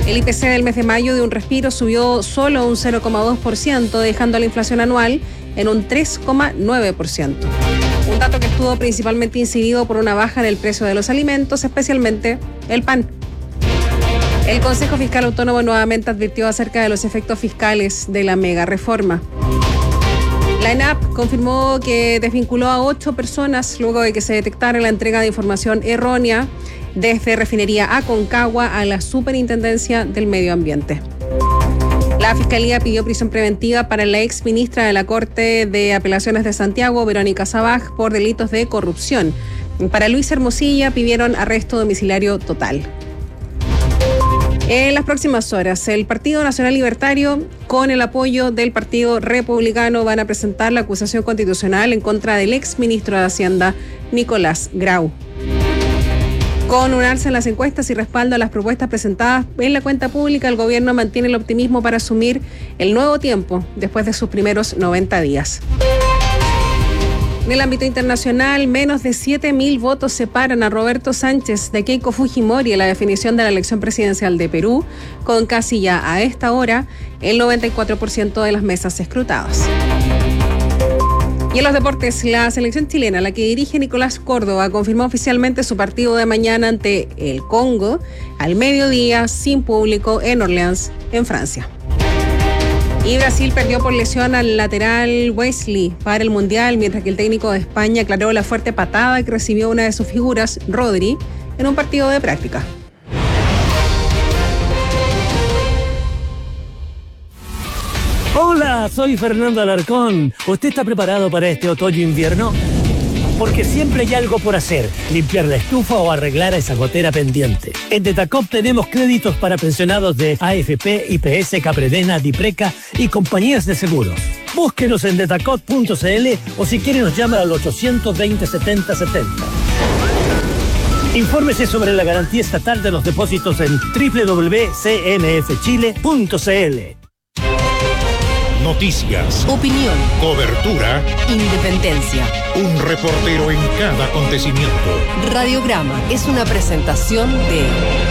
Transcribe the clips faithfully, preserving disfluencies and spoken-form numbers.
El I P C del mes de mayo de un respiro subió solo un cero coma dos por ciento, dejando la inflación anual en un tres coma nueve por ciento. Un dato que estuvo principalmente incidido por una baja en el precio de los alimentos, especialmente el pan. El Consejo Fiscal Autónomo nuevamente advirtió acerca de los efectos fiscales de la mega reforma. La ENAP confirmó que desvinculó a ocho personas luego de que se detectara la entrega de información errónea desde Refinería Aconcagua a la Superintendencia del Medio Ambiente. La Fiscalía pidió prisión preventiva para la ex ministra de la Corte de Apelaciones de Santiago, Verónica Sabaj, por delitos de corrupción. Para Luis Hermosilla pidieron arresto domiciliario total. En las próximas horas, el Partido Nacional Libertario, con el apoyo del Partido Republicano, van a presentar la acusación constitucional en contra del ex ministro de Hacienda, Nicolás Grau. Con un alza en las encuestas y respaldo a las propuestas presentadas en la cuenta pública, el gobierno mantiene el optimismo para asumir el nuevo tiempo después de sus primeros noventa días. En el ámbito internacional, menos de siete mil votos separan a Roberto Sánchez de Keiko Fujimori en la definición de la elección presidencial de Perú, con casi ya a esta hora el noventa y cuatro por ciento de las mesas escrutadas. Y en los deportes, la selección chilena, la que dirige Nicolás Córdoba, confirmó oficialmente su partido de mañana ante el Congo al mediodía, sin público, en Orleans, en Francia. Y Brasil perdió por lesión al lateral Wesley para el Mundial, mientras que el técnico de España aclaró la fuerte patada que recibió una de sus figuras, Rodri, en un partido de práctica. Hola, soy Fernando Alarcón. ¿Usted está preparado para este otoño-invierno? Porque siempre hay algo por hacer, limpiar la estufa o arreglar esa gotera pendiente. En Detacop tenemos créditos para pensionados de A F P, I P S, Capredena, Dipreca y compañías de seguros. Búsquenos en detacop punto c l o si quiere nos llama al ochocientos veinte, setenta setenta. Infórmese sobre la garantía estatal de los depósitos en doble u doble u doble u punto c n f chile punto c l. Noticias, opinión, cobertura, independencia. Un reportero en cada acontecimiento. Radiograma es una presentación de...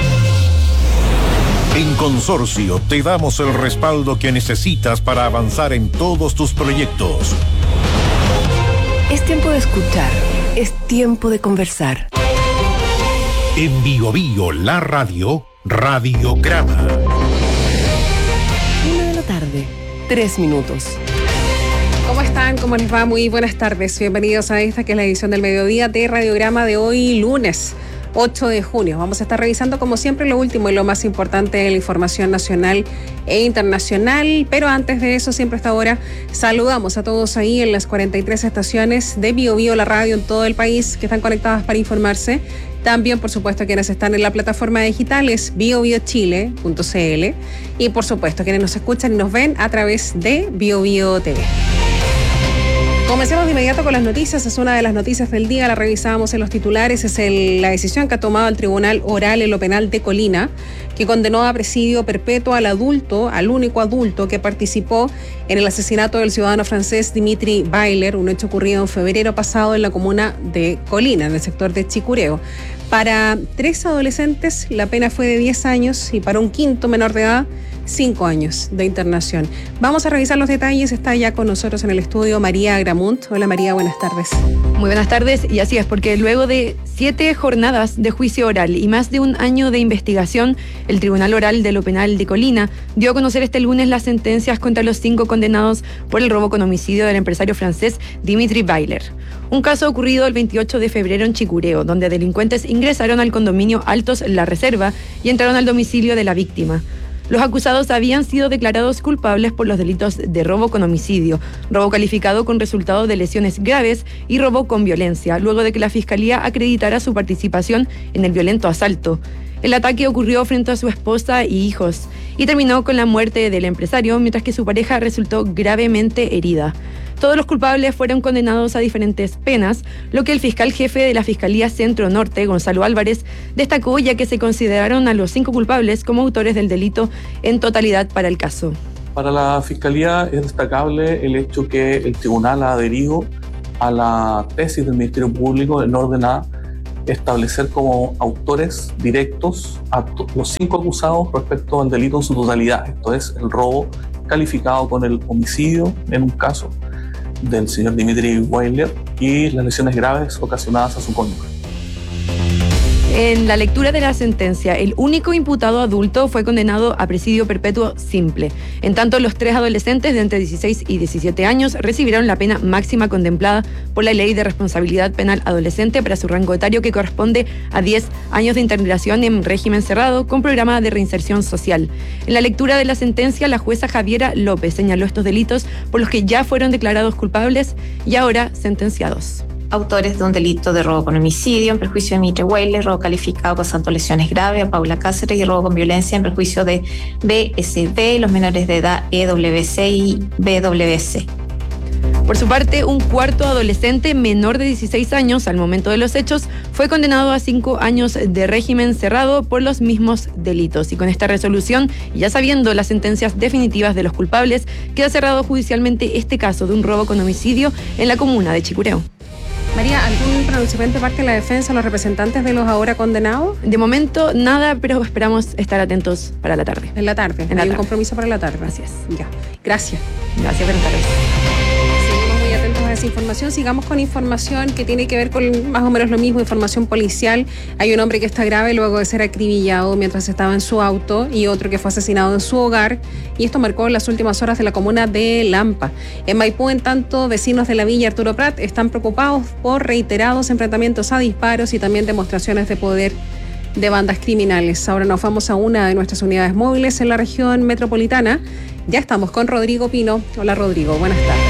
En Consorcio te damos el respaldo que necesitas para avanzar en todos tus proyectos. Es tiempo de escuchar, es tiempo de conversar. En Bio Bio, la radio, Radiograma. Una de la tarde. Tres minutos. ¿Cómo están? ¿Cómo les va? Muy buenas tardes. Bienvenidos a esta que es la edición del mediodía de Radiograma de hoy, lunes ocho de junio. Vamos a estar revisando como siempre lo último y lo más importante de la información nacional e internacional, pero antes de eso, siempre a esta hora, saludamos a todos ahí en las cuarenta y tres estaciones de Bio Bio, la radio en todo el país, que están conectadas para informarse. También, por supuesto, quienes están en la plataforma digital es bio bio chile punto c l y, por supuesto, quienes nos escuchan y nos ven a través de Bio Bio T V. Comencemos de inmediato con las noticias. Es una de las noticias del día, la revisábamos en los titulares. Es el, la decisión que ha tomado el Tribunal Oral en lo Penal de Colina, que condenó a presidio perpetuo al adulto, al único adulto que participó en el asesinato del ciudadano francés Dimitri Bayler, un hecho ocurrido en febrero pasado en la comuna de Colina, en el sector de Chicureo. Para tres adolescentes la pena fue de diez años y para un quinto menor de edad, cinco años de internación. Vamos a revisar los detalles. Está ya con nosotros en el estudio María Agramunt. Hola María, buenas tardes. Muy buenas tardes, y así es, porque luego de siete jornadas de juicio oral y más de un año de investigación, el Tribunal Oral de lo Penal de Colina dio a conocer este lunes las sentencias contra los cinco condenados por el robo con homicidio del empresario francés Dimitri Bayler. Un caso ocurrido el veintiocho de febrero en Chicureo, donde delincuentes ingresaron al condominio Altos La Reserva y entraron al domicilio de la víctima. Los acusados habían sido declarados culpables por los delitos de robo con homicidio, robo calificado con resultado de lesiones graves y robo con violencia, luego de que la Fiscalía acreditara su participación en el violento asalto. El ataque ocurrió frente a su esposa y hijos y terminó con la muerte del empresario, mientras que su pareja resultó gravemente herida. Todos los culpables fueron condenados a diferentes penas, lo que el fiscal jefe de la Fiscalía Centro Norte, Gonzalo Álvarez, destacó, ya que se consideraron a los cinco culpables como autores del delito en totalidad para el caso. Para la Fiscalía es destacable el hecho que el tribunal ha adherido a la tesis del Ministerio Público en orden a establecer como autores directos a los cinco acusados respecto al delito en su totalidad. Esto es el robo calificado con el homicidio en un caso del señor Dimitri Weiler y las lesiones graves ocasionadas a su cónyuge. En la lectura de la sentencia, el único imputado adulto fue condenado a presidio perpetuo simple. En tanto, los tres adolescentes de entre dieciséis y diecisiete años recibieron la pena máxima contemplada por la Ley de Responsabilidad Penal Adolescente para su rango etario, que corresponde a diez años de internación en régimen cerrado con programa de reinserción social. En la lectura de la sentencia, la jueza Javiera López señaló estos delitos por los que ya fueron declarados culpables y ahora sentenciados. Autores de un delito de robo con homicidio en perjuicio de Dimitri Weiler, robo calificado causando lesiones graves a Paula Cáceres y robo con violencia en perjuicio de B S B y los menores de edad E W C y B W C. Por su parte, un cuarto adolescente menor de dieciséis años al momento de los hechos fue condenado a cinco años de régimen cerrado por los mismos delitos. Y con esta resolución, y ya sabiendo las sentencias definitivas de los culpables, queda cerrado judicialmente este caso de un robo con homicidio en la comuna de Chicureo. María, ¿algún pronunciamiento parte de la defensa a los representantes de los ahora condenados? De momento, nada, pero esperamos estar atentos para la tarde. En la tarde. En la Hay tarde. un compromiso para la tarde. Así es. Ya. Gracias. Gracias, buenas tardes. Seguimos muy atentos a esa información. Sigamos con información que tiene que ver con más o menos lo mismo, información policial. Hay un hombre que está grave luego de ser acribillado mientras estaba en su auto y otro que fue asesinado en su hogar. Y esto marcó las últimas horas de la comuna de Lampa. En Maipú, en tanto, vecinos de la Villa Arturo Prat están preocupados por reiterados enfrentamientos a disparos y también demostraciones de poder de bandas criminales. Ahora nos vamos a una de nuestras unidades móviles en la región metropolitana. Ya estamos con Rodrigo Pino. Hola, Rodrigo, buenas tardes.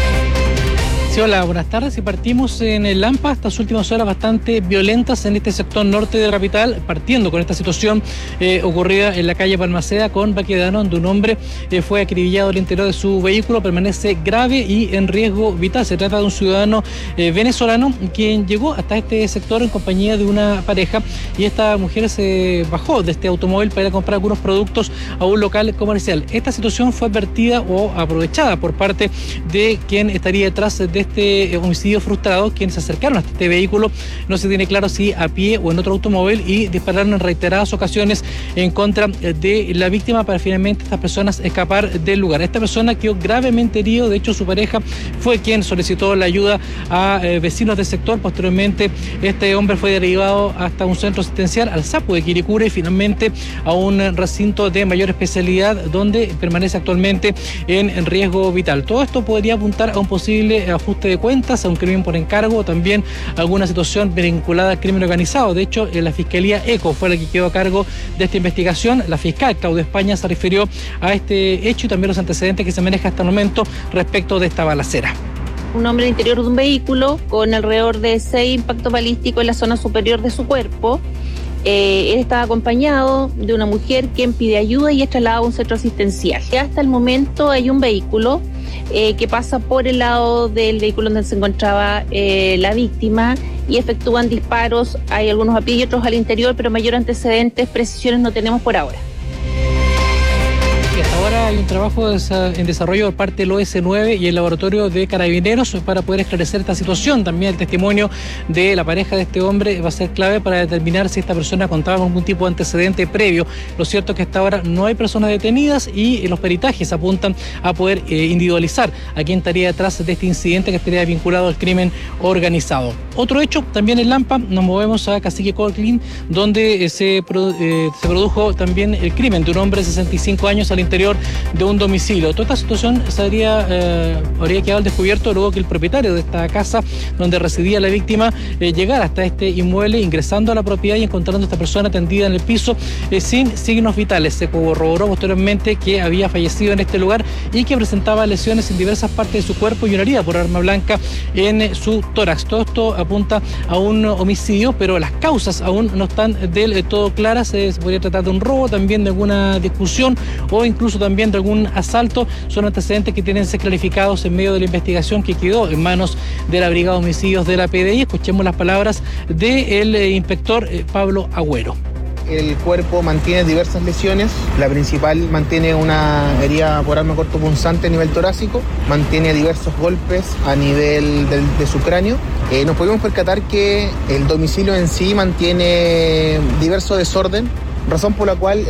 Sí, hola, buenas tardes. Y partimos en el Lampa, estas últimas horas bastante violentas en este sector norte de la capital, partiendo con esta situación eh, ocurrida en la calle Balmaceda con Baquedano, donde un hombre eh, fue acribillado al interior de su vehículo, permanece grave y en riesgo vital. Se trata de un ciudadano eh, venezolano quien llegó hasta este sector en compañía de una pareja y esta mujer se bajó de este automóvil para ir a comprar algunos productos a un local comercial. Esta situación fue advertida o aprovechada por parte de quien estaría detrás de este homicidio frustrado, quienes se acercaron hasta este vehículo, no se tiene claro si a pie o en otro automóvil, y dispararon en reiteradas ocasiones en contra de la víctima para finalmente estas personas escapar del lugar. Esta persona quedó gravemente herido, de hecho su pareja fue quien solicitó la ayuda a eh, vecinos del sector. Posteriormente este hombre fue derivado hasta un centro asistencial, al Sapo de Quilicura, y finalmente a un recinto de mayor especialidad donde permanece actualmente en, en riesgo vital. Todo esto podría apuntar a un posible ajuste de cuentas, a un crimen por encargo, o también alguna situación vinculada al crimen organizado. De hecho, la Fiscalía ECO fue la que quedó a cargo de esta investigación. La fiscal Claudia España se refirió a este hecho y también los antecedentes que se maneja hasta el momento respecto de esta balacera. Un hombre al interior de un vehículo con alrededor de seis impactos balísticos en la zona superior de su cuerpo. Eh, él estaba acompañado de una mujer quien pide ayuda y es trasladado a un centro asistencial. Hasta el momento hay un vehículo eh, que pasa por el lado del vehículo donde se encontraba eh, la víctima y efectúan disparos. Hay algunos a pie y otros al interior, pero mayor antecedentes, precisiones no tenemos por ahora. Y hasta ahora hay un trabajo en desarrollo por parte del O S nueve y el laboratorio de Carabineros para poder esclarecer esta situación. También el testimonio de la pareja de este hombre va a ser clave para determinar si esta persona contaba con algún tipo de antecedente previo. Lo cierto es que hasta ahora no hay personas detenidas y los peritajes apuntan a poder eh, individualizar a quién estaría detrás de este incidente que estaría vinculado al crimen organizado. Otro hecho, también en Lampa, nos movemos a Cacique Colquín, donde eh, se, produ eh, se produjo también el crimen de un hombre de sesenta y cinco años al interior de un domicilio. Toda esta situación se habría, eh, habría quedado al descubierto luego que el propietario de esta casa donde residía la víctima eh, llegara hasta este inmueble, ingresando a la propiedad y encontrando a esta persona tendida en el piso eh, sin signos vitales. Se corroboró posteriormente que había fallecido en este lugar y que presentaba lesiones en diversas partes de su cuerpo y una herida por arma blanca en eh, su tórax. Todo esto apunta a un homicidio, pero las causas aún no están del eh, todo claras. Eh, se podría tratar de un robo, también de alguna discusión o incluso también de algún asalto. Son antecedentes que tienen que ser clarificados en medio de la investigación que quedó en manos de la Brigada de Homicidios de la P D I. Escuchemos las palabras del eh, inspector eh, Pablo Agüero. el cuerpo mantiene diversas lesiones. La principal mantiene una herida por arma cortopunzante a nivel torácico, mantiene diversos golpes a nivel de, de su cráneo. Eh, nos pudimos percatar que el domicilio en sí mantiene diverso desorden, razón por la cual